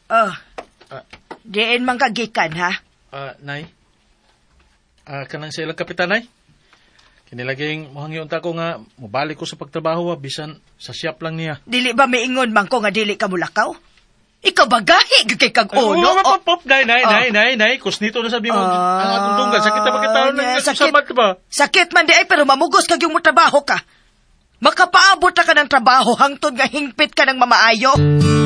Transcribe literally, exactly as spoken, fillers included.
Oh, Ah, diin man kagikan, ha? ah, nay. Ah, kanang sa ilang kapitan, nay. Kinilaging mohangyon ta ko nga mobalik ko sa pagtrabaho, ah, bisan sa siyap lang niya. Dili ba miingon man ko nga dili ka mulakaw? Ikaw ba gahi gagay kag ulo? Oh, pop, pop, nay, nay, Ah. nay, nay, nay. Kusnito na sabi mo, Ah, ang akong tunggal. Sakit na makitaon yeah, ng sakit. samat ba? Sakit man di ay pero mamugos kag yung trabaho ka. Makapaabot na ka ng trabaho hangtod nga hingpit ka ng mamaayo.